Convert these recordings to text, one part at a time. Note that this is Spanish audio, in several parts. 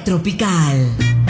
Retropical.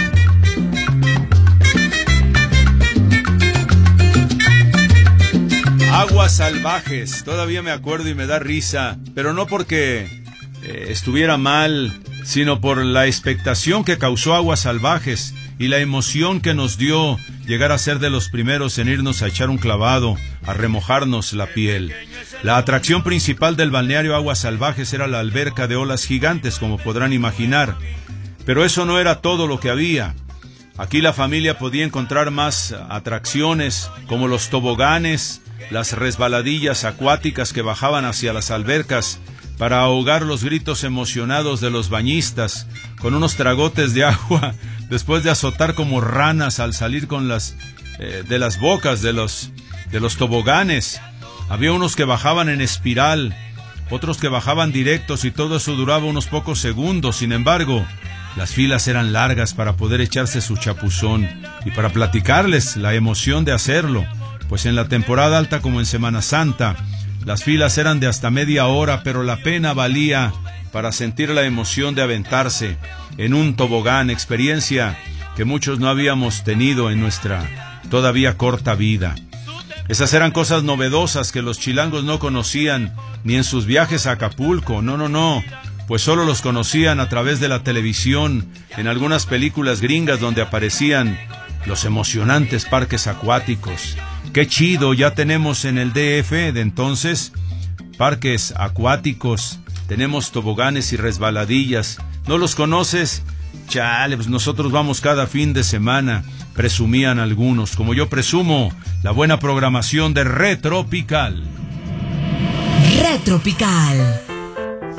Aguas salvajes, todavía me acuerdo y me da risa, pero no porque estuviera mal, sino por la expectación que causó Aguas Salvajes y la emoción que nos dio llegar a ser de los primeros en irnos a echar un clavado, a remojarnos la piel. La atracción principal del balneario Aguas Salvajes era la alberca de olas gigantes, como podrán imaginar, pero eso no era todo lo que había. Aquí la familia podía encontrar más atracciones, como los toboganes, las resbaladillas acuáticas que bajaban hacia las albercas para ahogar los gritos emocionados de los bañistas, con unos tragotes de agua después de azotar como ranas al salir con de las bocas de los toboganes. Había unos que bajaban en espiral, otros que bajaban directos y todo eso duraba unos pocos segundos. Sin embargo, las filas eran largas para poder echarse su chapuzón y para platicarles la emoción de hacerlo, pues en la temporada alta como en Semana Santa, las filas eran de hasta media hora, pero la pena valía para sentir la emoción de aventarse en un tobogán, experiencia que muchos no habíamos tenido en nuestra todavía corta vida. Esas eran cosas novedosas que los chilangos no conocían ni en sus viajes a Acapulco, no, pues solo los conocían a través de la televisión, en algunas películas gringas donde aparecían los emocionantes parques acuáticos. ¡Qué chido! Ya tenemos en el DF de entonces parques acuáticos, tenemos toboganes y resbaladillas. ¿No los conoces? Chale, pues nosotros vamos cada fin de semana, presumían algunos, como yo presumo la buena programación de Retropical. Retropical.